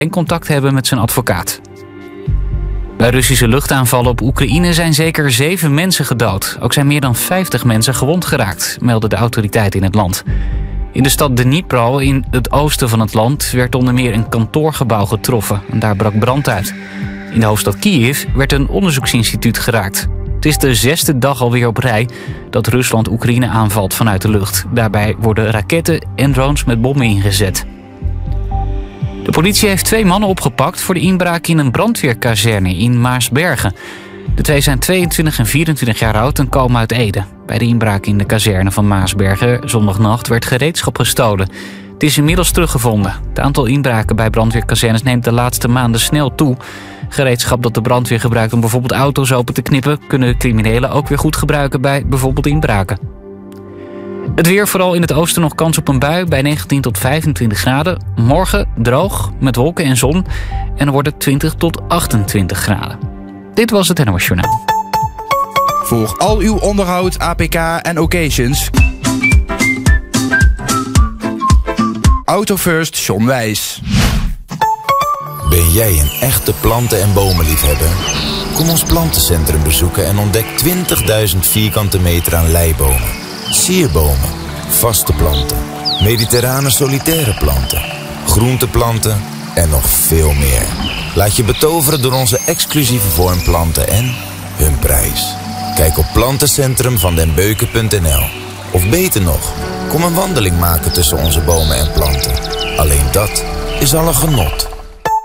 en contact hebben met zijn advocaat. Bij Russische luchtaanvallen op Oekraïne zijn zeker 7 mensen gedood. Ook zijn meer dan 50 mensen gewond geraakt, melden de autoriteiten in het land. In de stad Dnipro, in het oosten van het land, werd onder meer een kantoorgebouw getroffen en daar brak brand uit. In de hoofdstad Kiev werd een onderzoeksinstituut geraakt. Het is de 6e dag alweer op rij dat Rusland Oekraïne aanvalt vanuit de lucht. Daarbij worden raketten en drones met bommen ingezet. De politie heeft 2 mannen opgepakt voor de inbraak in een brandweerkazerne in Maarsbergen. De 2 zijn 22 en 24 jaar oud en komen uit Ede. Bij de inbraak in de kazerne van Maarsbergen zondagnacht werd gereedschap gestolen. Het is inmiddels teruggevonden. Het aantal inbraken bij brandweerkazernes neemt de laatste maanden snel toe. Gereedschap dat de brandweer gebruikt om bijvoorbeeld auto's open te knippen, kunnen criminelen ook weer goed gebruiken bij bijvoorbeeld inbraken. Het weer, vooral in het oosten nog kans op een bui bij 19 tot 25 graden. Morgen droog, met wolken en zon. En dan wordt het 20 tot 28 graden. Dit was het NOS Journaal. Voor al uw onderhoud, APK en occasions. Auto First John Wijs. Ben jij een echte planten- en bomenliefhebber? Kom ons plantencentrum bezoeken en ontdek 20.000 vierkante meter aan leibomen. Sierbomen, vaste planten, mediterrane solitaire planten, groenteplanten en nog veel meer. Laat je betoveren door onze exclusieve vormplanten en hun prijs. Kijk op plantencentrumvandenbeuken.nl. Of beter nog, kom een wandeling maken tussen onze bomen en planten. Alleen dat is al een genot.